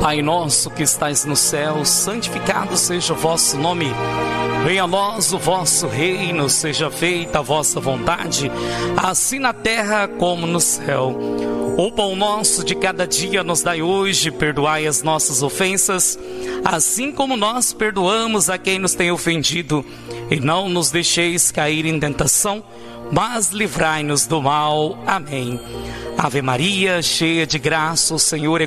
Pai nosso que estais no céu, santificado seja o vosso nome. Venha a nós o vosso reino, seja feita a vossa vontade, assim na terra como no céu. O pão nosso de cada dia nos dai hoje, perdoai as nossas ofensas, assim como nós perdoamos a quem nos tem ofendido. E não nos deixeis cair em tentação, mas livrai-nos do mal. Amém. Ave Maria, cheia de graça, o Senhor é